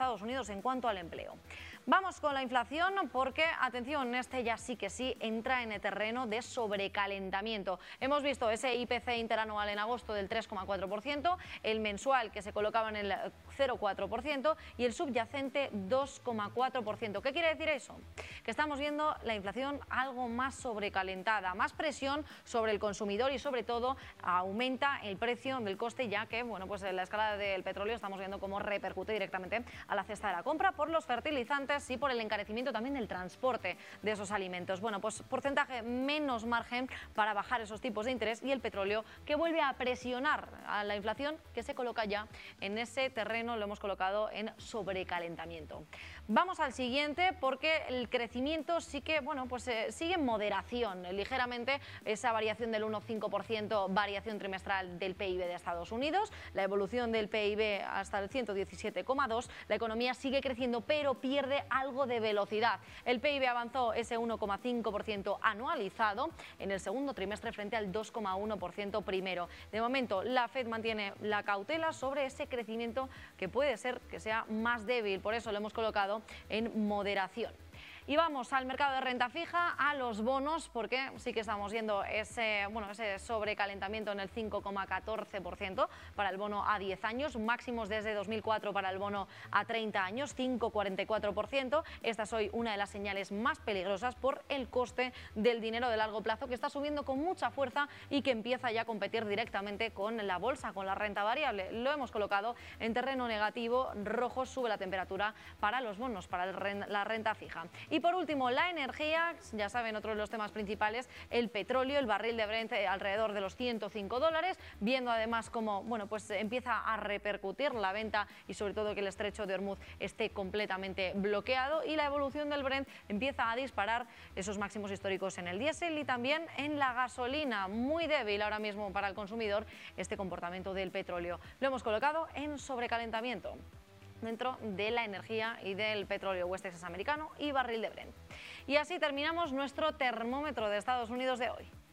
Estados Unidos en cuanto al empleo. Vamos con la inflación porque, atención, este ya sí que sí entra en el terreno de sobrecalentamiento. Hemos visto ese IPC interanual en agosto del 3,4%, el mensual que se colocaba en el 0,4% y el subyacente 2,4%. ¿Qué quiere decir eso? Que estamos viendo la inflación algo más sobrecalentada, más presión sobre el consumidor y sobre todo aumenta el precio del coste, ya que bueno, pues en la escala del petróleo estamos viendo cómo repercute directamente a la cesta de la compra por los fertilizantes y por el encarecimiento también del transporte de esos alimentos. Bueno, pues porcentaje menos margen para bajar esos tipos de interés y el petróleo que vuelve a presionar a la inflación que se coloca ya en ese terreno, lo hemos colocado en sobrecalentamiento. Vamos al siguiente porque el crecimiento sí que, bueno, pues sigue en moderación, ligeramente esa variación del 1,5% variación trimestral del PIB de Estados Unidos, la evolución del PIB hasta el 117,2, la economía sigue creciendo pero pierde algo de velocidad. El PIB avanzó ese 1,5% anualizado en el segundo trimestre frente al 2,1% primero. De momento, la Fed mantiene la cautela sobre ese crecimiento que puede ser que sea más débil, por eso lo hemos colocado en moderación. Y vamos al mercado de renta fija, a los bonos, porque sí que estamos viendo ese sobrecalentamiento en el 5,14% para el bono a 10 años, máximos desde 2004 para el bono a 30 años, 5,44%. Esta es hoy una de las señales más peligrosas por el coste del dinero de largo plazo que está subiendo con mucha fuerza y que empieza ya a competir directamente con la bolsa, con la renta variable. Lo hemos colocado en terreno negativo, rojo, sube la temperatura para los bonos, para la renta fija. Y por último, la energía, ya saben, otro de los temas principales, el petróleo, el barril de Brent alrededor de los $105, viendo además cómo bueno, pues empieza a repercutir la venta y sobre todo que el estrecho de Hormuz esté completamente bloqueado y la evolución del Brent empieza a disparar esos máximos históricos en el diésel y también en la gasolina. Muy débil ahora mismo para el consumidor este comportamiento del petróleo. Lo hemos colocado en sobrecalentamiento dentro de la energía y del petróleo West Texas americano y barril de Brent. Y así terminamos nuestro termómetro de Estados Unidos de hoy.